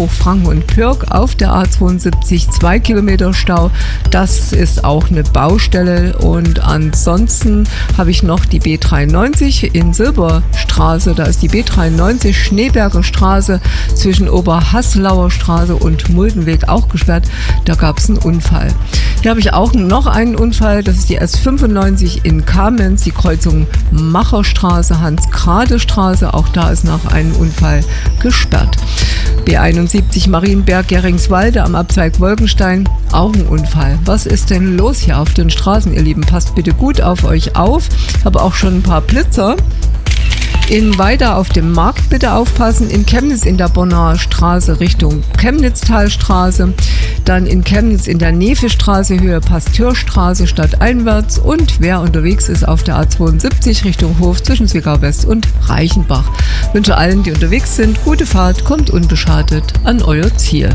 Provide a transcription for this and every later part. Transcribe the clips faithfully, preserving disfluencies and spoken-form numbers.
Hochfranken und Pürg auf der A zweiundsiebzig, zwei Kilometer Stau. Das ist auch eine Baustelle. Und ansonsten habe ich noch die B dreiundneunzig in Silberstraße. Da ist die B dreiundneunzig Schneeberger Straße zwischen Oberhaslauer Straße und Muldenweg auch gesperrt. Da gab es einen Unfall. Hier habe ich auch noch einen Unfall. Das ist die S fünfundneunzig in Kamenz, die Kreuzung Macherstraße, Hans-Grade-Straße. Auch da ist nach einem Unfall gesperrt. B einundsiebzig Marienberg-Geringswalde am Abzweig Wolkenstein, auch ein Unfall. Was ist denn los hier auf den Straßen, ihr Lieben? Passt bitte gut auf euch auf. Ich habe auch schon ein paar Blitzer. In Weida auf dem Markt bitte aufpassen, in Chemnitz in der Bonner Straße Richtung Chemnitztalstraße, dann in Chemnitz in der Nevestraße Höhe Pasteurstraße stadteinwärts und wer unterwegs ist auf der A zweiundsiebzig Richtung Hof zwischen Zwickau West und Reichenbach. Ich wünsche allen, die unterwegs sind, gute Fahrt, kommt unbeschadet an euer Ziel.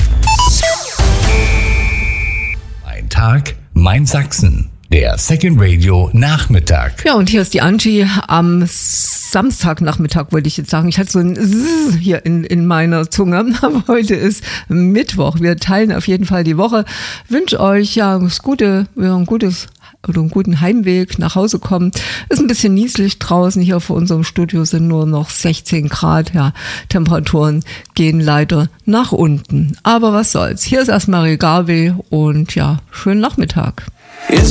Mein Tag, mein Sachsen. Der Second Radio Nachmittag. Ja, und hier ist die Angie am Samstagnachmittag, wollte ich jetzt sagen. Ich hatte so ein Zzz hier in, in meiner Zunge. Aber heute ist Mittwoch. Wir teilen auf jeden Fall die Woche. Wünsche euch ja das Gute, ja, ein gutes oder einen guten Heimweg nach Hause kommen. Ist ein bisschen nieselig draußen. Hier vor unserem Studio sind nur noch sechzehn Grad. Ja, Temperaturen gehen leider nach unten. Aber was soll's. Hier ist erstmal Regabe und ja, schönen Nachmittag.